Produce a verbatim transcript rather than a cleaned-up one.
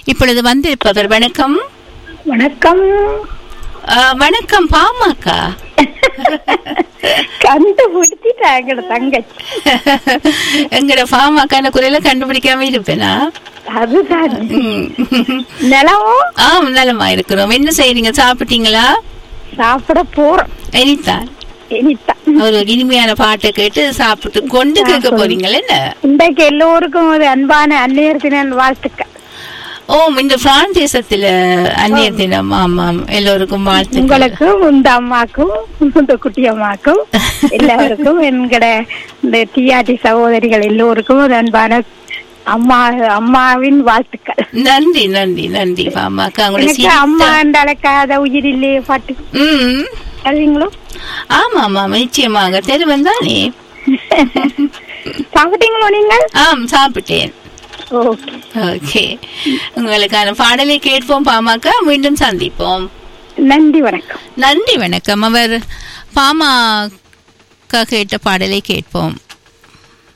இப்பொழுது வந்திருப்பவர் வணக்கம். வணக்கம். வணக்கம் பாமாக்கா. கண்டுபிடிச்சிட்டாங்க தங்கச்சி. எங்கட பாமாக்கான குறையில கண்டுபிடிக்காம இருப்பேனா? அதுதான். நிலவோ? ஆம், நலமா இருக்கிறோம். என்ன செய்றீங்க? சாப்பிட்டீங்களா? சாப்பிட போறோம். இனித்தான் இனித்தான் ஒரு இனிமையான பாட்டை கேட்டு சாப்பிட்டு கொண்டு கேட்க போறீங்களா? என்ன இன்றைக்கு எல்லோருக்கும் ஒரு அன்பான அந்நியர் தின வாழ்த்துக்கள். ஓ, இந்த பிரான்ஸ் தேசத்துல அந்நியர் தினம். ஆமாம், எல்லோருக்கும் வாழ்த்து. உங்களுக்கும் இந்த அம்மாக்கும் இந்த குட்டி அம்மாக்கும் எல்லாருக்கும் என்கிற இந்த டிஆர்டி சகோதரிகள் எல்லோருக்கும் ஒரு அன்பான அம்மா அம்மாவின் வாழ்த்துக்கள். நன்றி நன்றி நன்றி பாமாக்கா. அம்மா அழைக்காத உயிர் இல்லையே பாட்டு. ம், சரிங்களோ? ஆமா ஆமா, நிச்சயமாக தெரியும் தானே. சாப்பிட்டீங்களோ நீங்கள்? ஆம், சாப்பிட்டேன். ஓகே, உங்களுக்கான பாடலை கேட்போம் பாமாக்கா. மீண்டும் சந்திப்போம். நன்றி, வணக்கம். நன்றி, வணக்கம். அவர் பாமாக்கா கேட்ட பாடலை கேட்போம்.